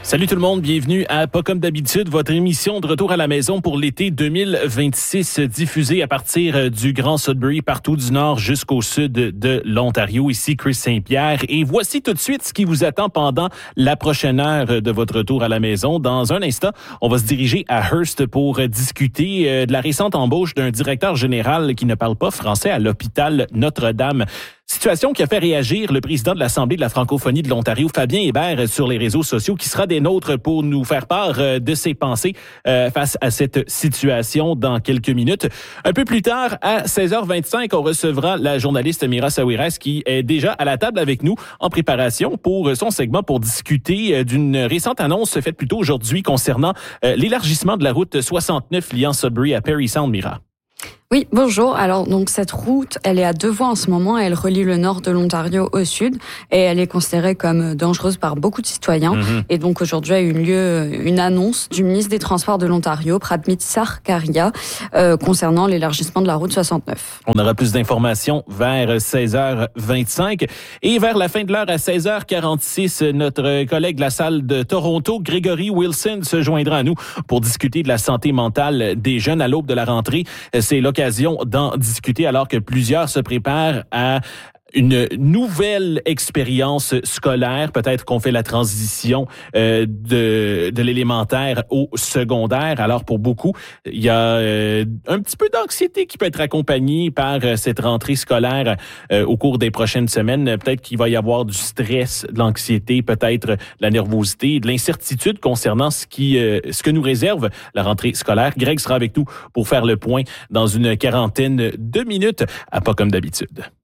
Salut tout le monde, bienvenue à Pas comme d'habitude, votre émission de retour à la maison pour l'été 2026, diffusée à partir du Grand Sudbury, partout du nord jusqu'au sud de l'Ontario. Ici Chris Saint-Pierre et voici tout de suite ce qui vous attend pendant la prochaine heure de votre retour à la maison. Dans un instant, on va se diriger à Hearst pour discuter de la récente embauche d'un directeur général qui ne parle pas français à l'hôpital Notre-Dame. Situation qui a fait réagir le président de l'Assemblée de la francophonie de l'Ontario, Fabien Hébert, sur les réseaux sociaux, qui sera des nôtres pour nous faire part de ses pensées face à cette situation dans quelques minutes. Un peu plus tard, à 16h25, on recevra la journaliste Mira Sawiras qui est déjà à la table avec nous en préparation pour son segment pour discuter d'une récente annonce faite plus tôt aujourd'hui concernant l'élargissement de la route 69 liant Sudbury à Parry Sound. Mira. Oui, bonjour. Alors, donc, cette route, elle est à deux voies en ce moment. Elle relie le nord de l'Ontario au sud et elle est considérée comme dangereuse par beaucoup de citoyens. Et donc, aujourd'hui a eu lieu une annonce du ministre des Transports de l'Ontario, Pramit Sarkaria, concernant l'élargissement de la route 69. On aura plus d'informations vers 16h25 et vers la fin de l'heure à 16h46, notre collègue de la salle de Toronto, Gregory Wilson, se joindra à nous pour discuter de la santé mentale des jeunes à l'aube de la rentrée. C'est l'occasion d'en discuter alors que plusieurs se préparent à une nouvelle expérience scolaire. Peut-être qu'on fait la transition de l'élémentaire au secondaire. Alors pour beaucoup, il y a un petit peu d'anxiété qui peut être accompagnée par cette rentrée scolaire au cours des prochaines semaines. Peut-être qu'il va y avoir du stress, de l'anxiété, peut-être de la nervosité, de l'incertitude concernant ce que nous réserve la rentrée scolaire. Greg sera avec nous pour faire le point dans une quarantaine de minutes à Pas comme d'habitude.